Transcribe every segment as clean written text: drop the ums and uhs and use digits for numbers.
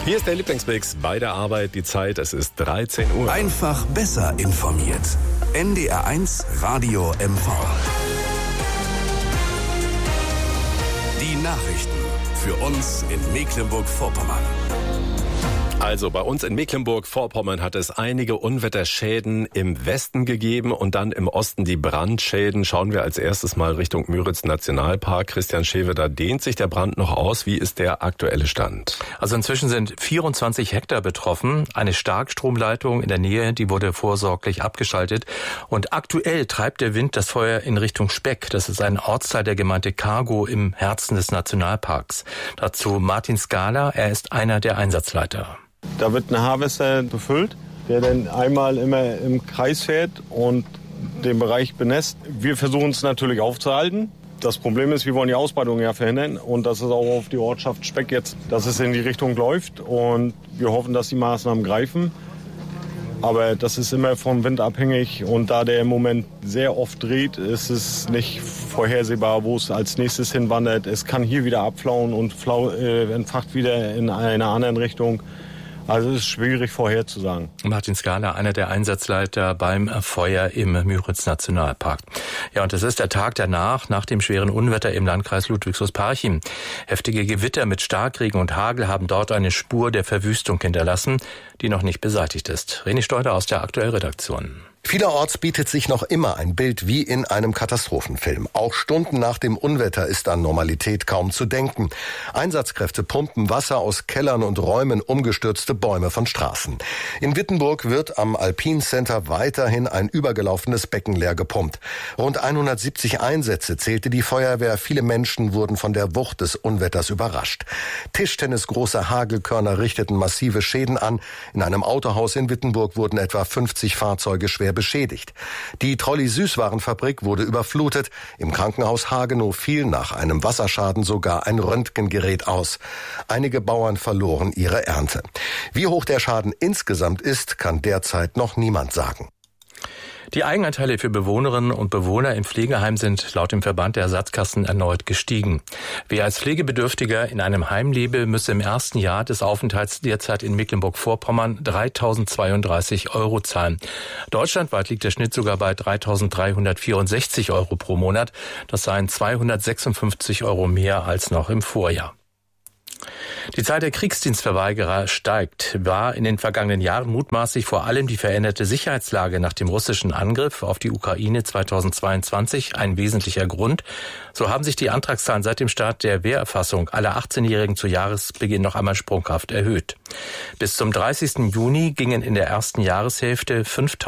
Hier ist der Lieblingsmix bei der Arbeit. Die Zeit, es ist 13 Uhr. Einfach besser informiert. NDR1 Radio MV. Die Nachrichten für uns in Mecklenburg-Vorpommern. Also bei uns in Mecklenburg-Vorpommern hat es einige Unwetterschäden im Westen gegeben und dann im Osten die Brandschäden. Schauen wir als erstes mal Richtung Müritz Nationalpark. Christian Schewe, da dehnt sich der Brand noch aus. Wie ist der aktuelle Stand? Also inzwischen sind 24 Hektar betroffen. Eine Starkstromleitung in der Nähe, die wurde vorsorglich abgeschaltet. Und aktuell treibt der Wind das Feuer in Richtung Speck. Das ist ein Ortsteil der Gemeinde Cargo im Herzen des Nationalparks. Dazu Martin Skala, er ist einer der Einsatzleiter. Da wird ein Harvester befüllt, der dann einmal immer im Kreis fährt und den Bereich benässt. Wir versuchen es natürlich aufzuhalten. Das Problem ist, wir wollen die Ausbreitung ja verhindern und das ist auch auf die Ortschaft Speck jetzt, dass es in die Richtung läuft und wir hoffen, dass die Maßnahmen greifen. Aber das ist immer vom Wind abhängig und da der im Moment sehr oft dreht, ist es nicht vorhersehbar, wo es als nächstes hinwandert. Es kann hier wieder abflauen und entfacht wieder in einer anderen Richtung. Also es ist schwierig vorherzusagen. Martin Skala, einer der Einsatzleiter beim Feuer im Müritz Nationalpark. Ja, und es ist der Tag danach, nach dem schweren Unwetter im Landkreis Ludwigshaus-Parchim. Heftige Gewitter mit Starkregen und Hagel haben dort eine Spur der Verwüstung hinterlassen, die noch nicht beseitigt ist. René Steuder aus der Aktuellredaktion. Vielerorts bietet sich noch immer ein Bild wie in einem Katastrophenfilm. Auch Stunden nach dem Unwetter ist an Normalität kaum zu denken. Einsatzkräfte pumpen Wasser aus Kellern und räumen umgestürzte Bäume von Straßen. In Wittenburg wird am Alpine Center weiterhin ein übergelaufenes Becken leer gepumpt. Rund 170 Einsätze zählte die Feuerwehr. Viele Menschen wurden von der Wucht des Unwetters überrascht. Tischtennisgroße Hagelkörner richteten massive Schäden an. In einem Autohaus in Wittenburg wurden etwa 50 Fahrzeuge schwer beschädigt. Die Trolli-Süßwarenfabrik wurde überflutet. Im Krankenhaus Hagenow fiel nach einem Wasserschaden sogar ein Röntgengerät aus. Einige Bauern verloren ihre Ernte. Wie hoch der Schaden insgesamt ist, kann derzeit noch niemand sagen. Die Eigenanteile für Bewohnerinnen und Bewohner im Pflegeheim sind laut dem Verband der Ersatzkassen erneut gestiegen. Wer als Pflegebedürftiger in einem Heim lebe, müsse im ersten Jahr des Aufenthalts derzeit in Mecklenburg-Vorpommern 3.032 € zahlen. Deutschlandweit liegt der Schnitt sogar bei 3.364 € pro Monat. Das seien 256 € mehr als noch im Vorjahr. Die Zahl der Kriegsdienstverweigerer steigt. War in den vergangenen Jahren mutmaßlich vor allem die veränderte Sicherheitslage nach dem russischen Angriff auf die Ukraine 2022 ein wesentlicher Grund. So haben sich die Antragszahlen seit dem Start der Wehrerfassung aller 18-Jährigen zu Jahresbeginn noch einmal sprunghaft erhöht. Bis zum 30. Juni gingen in der ersten Jahreshälfte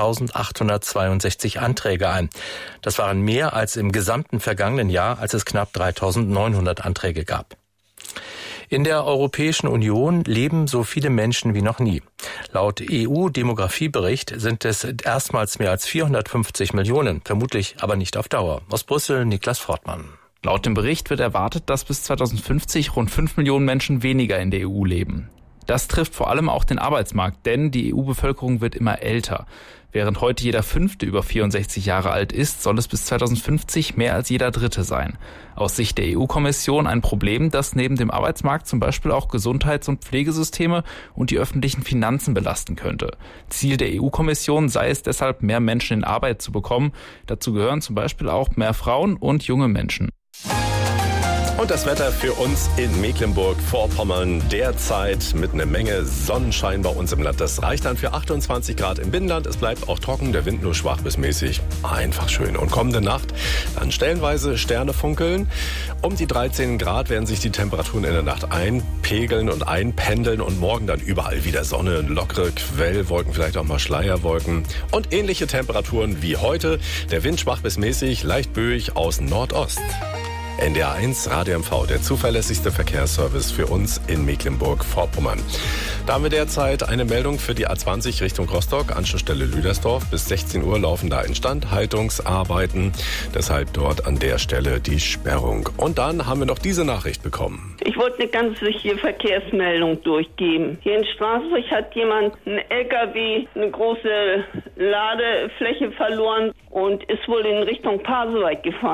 5.862 Anträge ein. Das waren mehr als im gesamten vergangenen Jahr, als es knapp 3.900 Anträge gab. In der Europäischen Union leben so viele Menschen wie noch nie. Laut EU-Demografiebericht sind es erstmals mehr als 450 Millionen, vermutlich aber nicht auf Dauer. Aus Brüssel Niklas Fortmann. Laut dem Bericht wird erwartet, dass bis 2050 rund 5 Millionen Menschen weniger in der EU leben. Das trifft vor allem auch den Arbeitsmarkt, denn die EU-Bevölkerung wird immer älter. Während heute jeder Fünfte über 64 Jahre alt ist, soll es bis 2050 mehr als jeder Dritte sein. Aus Sicht der EU-Kommission ein Problem, das neben dem Arbeitsmarkt zum Beispiel auch Gesundheits- und Pflegesysteme und die öffentlichen Finanzen belasten könnte. Ziel der EU-Kommission sei es deshalb, mehr Menschen in Arbeit zu bekommen. Dazu gehören zum Beispiel auch mehr Frauen und junge Menschen. Und das Wetter für uns in Mecklenburg-Vorpommern derzeit mit einer Menge Sonnenschein bei uns im Land. Das reicht dann für 28 Grad im Binnenland. Es bleibt auch trocken, der Wind nur schwach bis mäßig. Einfach schön. Und kommende Nacht dann stellenweise Sterne funkeln. Um die 13 Grad werden sich die Temperaturen in der Nacht einpegeln und einpendeln. Und morgen dann überall wieder Sonne, lockere Quellwolken, vielleicht auch mal Schleierwolken. Und ähnliche Temperaturen wie heute. Der Wind schwach bis mäßig, leicht böig aus Nordost. NDR1 Radio MV, der zuverlässigste Verkehrsservice für uns in Mecklenburg-Vorpommern. Da haben wir derzeit eine Meldung für die A20 Richtung Rostock, Anschlussstelle Lüdersdorf. Bis 16 Uhr laufen da Instandhaltungsarbeiten. Deshalb dort an der Stelle die Sperrung. Und dann haben wir noch diese Nachricht bekommen. Ich wollte eine ganz wichtige Verkehrsmeldung durchgeben. Hier in Straßburg hat jemand einen LKW, eine große Ladefläche verloren und ist wohl in Richtung Pasewalk gefahren.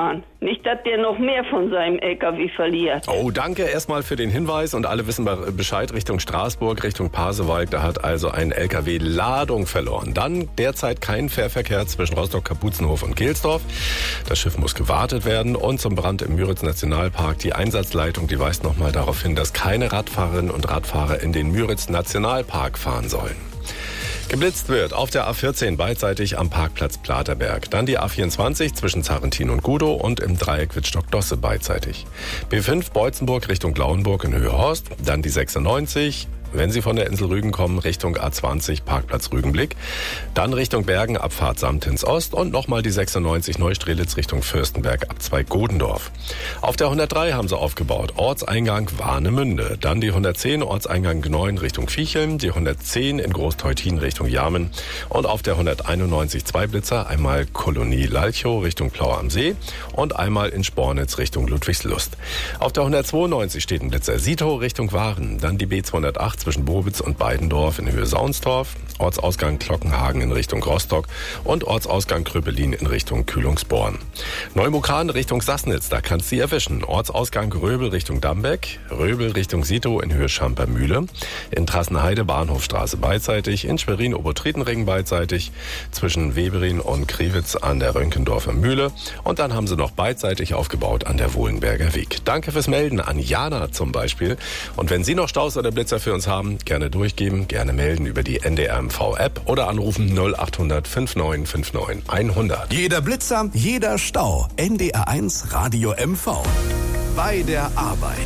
Nicht, dass der noch mehr von seinem LKW verliert. Oh, danke erstmal für den Hinweis und alle wissen Bescheid Richtung Straßburg, Richtung Pasewalk. Da hat also ein LKW Ladung verloren. Dann derzeit kein Fährverkehr zwischen Rostock-Kapuzenhof und Gehlsdorf. Das Schiff muss gewartet werden. Und zum Brand im Müritz-Nationalpark. Die Einsatzleitung, die weist nochmal darauf hin, dass keine Radfahrerinnen und Radfahrer in den Müritz-Nationalpark fahren sollen. Geblitzt wird auf der A14 beidseitig am Parkplatz Platerberg. Dann die A24 zwischen Zarrentin und Gudow und im Dreieck Wittstock-Dosse beidseitig. B5 Beutzenburg Richtung Lauenburg in Höhe Horst. Dann die 96. Wenn Sie von der Insel Rügen kommen, Richtung A20, Parkplatz Rügenblick. Dann Richtung Bergen, Abfahrt Samtins Ost und nochmal die 96 Neustrelitz Richtung Fürstenberg, Abzweig Godendorf. Auf der 103 haben sie aufgebaut, Ortseingang Warnemünde. Dann die 110, Ortseingang Gneuen Richtung Viecheln, die 110 in Großteutin Richtung Jarmen. Und auf der 191 zwei Blitzer, einmal Kolonie Lalchow Richtung Plau am See und einmal in Spornitz Richtung Ludwigslust. Auf der 192 steht ein Blitzer Sito Richtung Waren. Dann die B208 zwischen Bobitz und Beidendorf in Höhe Saunstorf, Ortsausgang Glockenhagen in Richtung Rostock und Ortsausgang Kröpelin in Richtung Kühlungsborn. Neumukran Richtung Sassnitz, da kannst du sie erwischen. Ortsausgang Röbel Richtung Dambeck, Röbel Richtung Sito in Höhe Schampermühle, in Trassenheide Bahnhofstraße beidseitig, in Schwerin Obertrietenring beidseitig, zwischen Weberin und Kriwitz an der Rönkendorfer Mühle und dann haben sie noch beidseitig aufgebaut an der Wohlenberger Weg. Danke fürs Melden an Jana zum Beispiel. Und wenn Sie noch Staus oder Blitzer für uns haben, gerne durchgeben, gerne melden über die NDR-MV-App oder anrufen 0800 5959 100. Jeder Blitzer, jeder Stau. NDR1 Radio MV. Bei der Arbeit.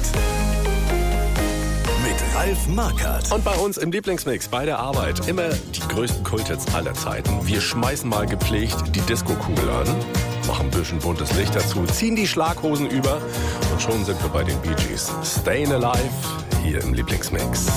Mit Ralf Markert. Und bei uns im Lieblingsmix bei der Arbeit immer die größten Kulthits aller Zeiten. Wir schmeißen mal gepflegt die Disco-Kugel an, machen ein bisschen buntes Licht dazu, ziehen die Schlaghosen über und schon sind wir bei den Bee Gees. Stayin' Alive hier im Lieblingsmix.